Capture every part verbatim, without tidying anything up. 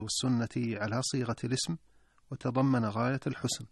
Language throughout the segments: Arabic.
والسنة على صيغة الاسم وتضمن غاية الحسن،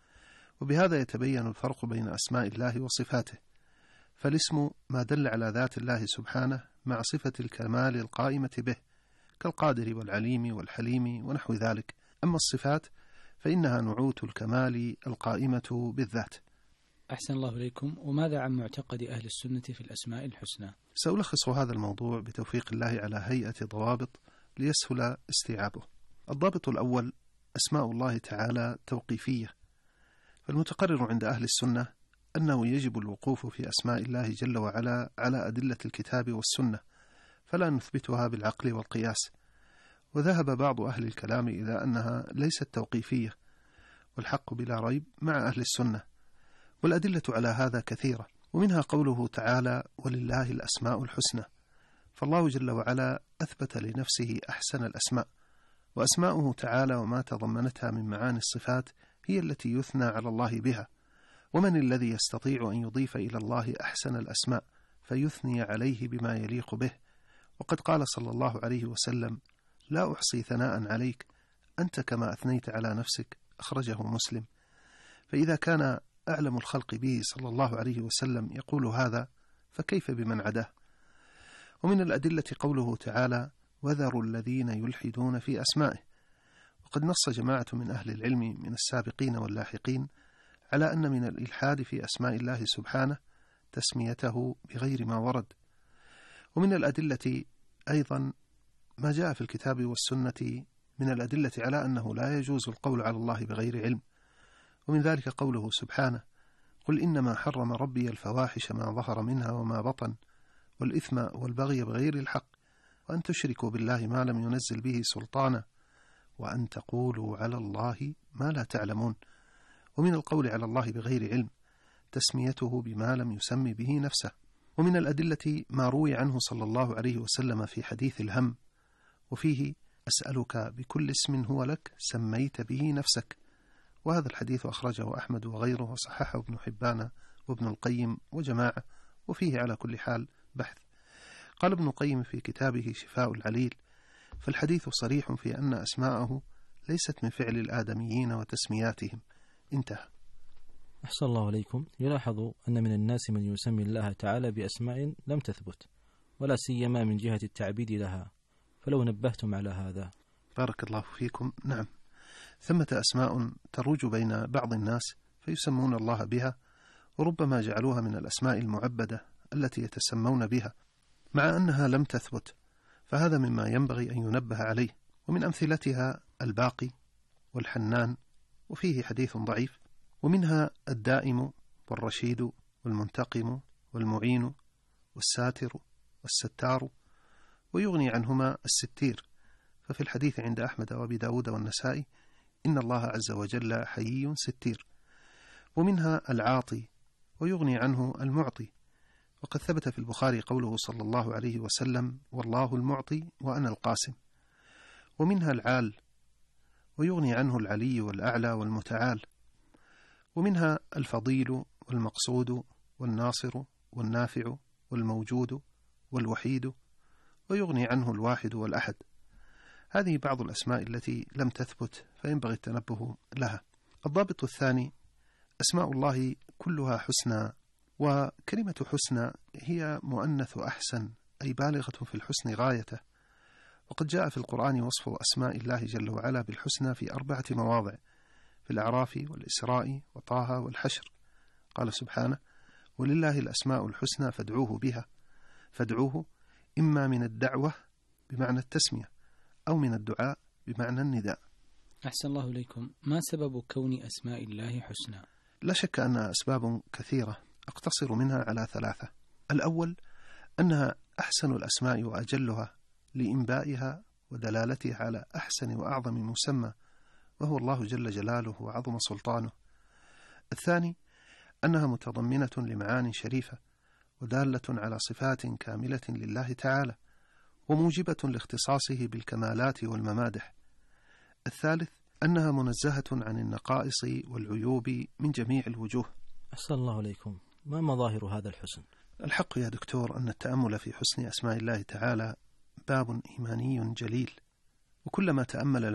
وبهذا يتبين الفرق بين أسماء الله وصفاته، فالاسم ما دل على ذات الله سبحانه مع صفة الكمال القائمة به كالقادر والعليم والحليم ونحو ذلك، أما الصفات فإنها نعوت الكمال القائمة بالذات. أحسن الله إليكم. وماذا عن معتقد أهل السنة في الأسماء الحسنى؟ سألخص هذا الموضوع بتوفيق الله على هيئة ضوابط ليسهل استيعابه. الضابط الأول: أسماء الله تعالى توقيفية، فالمتقرر عند أهل السنة أنه يجب الوقوف في أسماء الله جل وعلا على أدلة الكتاب والسنة، فلا نثبتها بالعقل والقياس. وذهب بعض أهل الكلام إلى أنها ليست توقيفية، والحق بلا ريب مع أهل السنة، والأدلة على هذا كثيرة، ومنها قوله تعالى: ولله الأسماء الحسنى، فالله جل وعلا أثبت لنفسه أحسن الأسماء، وأسماؤه تعالى وما تضمنتها من معاني الصفات هي التي يثنى على الله بها. ومن الذي يستطيع أن يضيف إلى الله أحسن الأسماء فيثني عليه بما يليق به؟ وقد قال صلى الله عليه وسلم: لا أحصي ثناء عليك أنت كما أثنيت على نفسك، أخرجه مسلم. فإذا كان أعلم الخلق به صلى الله عليه وسلم يقول هذا، فكيف بمن عداه؟ ومن الأدلة قوله تعالى: وذروا الذين يلحدون في أسمائه. وقد نص جماعة من أهل العلم من السابقين واللاحقين على أن من الإلحاد في أسماء الله سبحانه تسميته بغير ما ورد. ومن الأدلة أيضا ما جاء في الكتاب والسنة من الأدلة على أنه لا يجوز القول على الله بغير علم، ومن ذلك قوله سبحانه: قل إنما حرم ربي الفواحش ما ظهر منها وما بطن والإثم والبغي بغير الحق وأن تشركوا بالله ما لم ينزل به سلطانا وأن تقولوا على الله ما لا تعلمون. ومن القول على الله بغير علم تسميته بما لم يسمي به نفسه. ومن الأدلة ما روي عنه صلى الله عليه وسلم في حديث الهم، وفيه: أسألك بكل اسم هو لك سميت به نفسك. وهذا الحديث أخرجه أحمد وغيره وصححه ابن حبان وابن القيم وجماعة، وفيه على كل حال بحث. قال ابن القيم في كتابه شفاء العليل: فالحديث صريح في أن أسماءه ليست من فعل الآدميين وتسمياتهم. انتهى. أحسن الله عليكم. يلاحظ أن من الناس من يسمي الله تعالى بأسماء لم تثبت، ولا سيما من جهة التعبيد لها، فلو نبهتم على هذا. بارك الله فيكم. نعم، ثمة أسماء تروج بين بعض الناس فيسمون الله بها، وربما جعلوها من الأسماء المعبدة التي يتسمون بها مع أنها لم تثبت، فهذا مما ينبغي أن ينبه عليه. ومن أمثلتها الباقي والحنان، وفيه حديث ضعيف. ومنها الدائم والرشيد والمنتقم والمعين والساتر والستار، ويغني عنهما الستير، ففي الحديث عند أحمد وأبي داود والنسائي: إن الله عز وجل حيي ستير. ومنها العاطي، ويغني عنه المعطي، وقد ثبت في البخاري قوله صلى الله عليه وسلم: والله المعطي وأنا القاسم. ومنها العال، ويغني عنه العلي والأعلى والمتعال. ومنها الفضيل والمقصود والناصر والنافع والموجود والوحيد، ويغني عنه الواحد والأحد. هذه بعض الأسماء التي لم تثبت فينبغي التنبه لها. الضابط الثاني: أسماء الله كلها حسنى، وكلمة حسنى هي مؤنث أحسن، أي بالغة في الحسن غايته. وقد جاء في القرآن وصف أسماء الله جل وعلا بالحسنى في أربعة مواضع: في الأعراف والإسراء وطه والحشر. قال سبحانه: ولله الأسماء الحسنى فادعوه بها. فادعوه إما من الدعوة بمعنى التسمية، أو من الدعاء بمعنى النداء. أحسن الله إليكم. ما سبب كون أسماء الله حسنى؟ لا شك أنها أسباب كثيرة، أقتصر منها على ثلاثة. الأول أنها أحسن الأسماء وأجلها لإنبائها ودلالتها على أحسن وأعظم مسمى، وهو الله جل جلاله وعظم سلطانه. الثاني أنها متضمنة لمعاني شريفة ودالة على صفات كاملة لله تعالى، وموجبة لاختصاصه بالكمالات والممادح. الثالث أنها منزهة عن النقائص والعيوب من جميع الوجوه. أحسن الله عليكم. ما مظاهر هذا الحسن؟ الحق يا دكتور أن التأمل في حسن أسماء الله تعالى باب إيماني جليل، وكلما تأمل